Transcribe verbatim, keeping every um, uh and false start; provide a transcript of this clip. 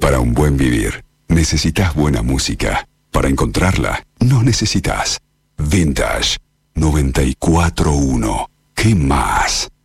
Para un buen vivir, necesitas buena música. Para encontrarla, no necesitas. Vintage noventa y cuatro punto uno. ¿Qué más?